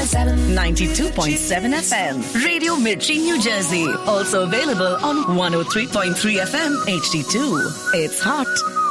92.7 FM. Radio Mirchi, New Jersey. Also available on 103.3 FM HD2. It's hot,